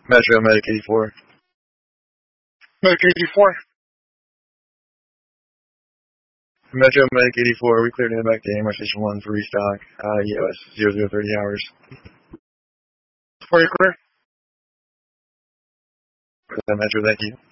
Metro Medic 84. Medic 84. Metro Medic 84, we cleared in back to AMR Station 1 for restock. EOS 0030 hours. Where you clear? Metro, thank you.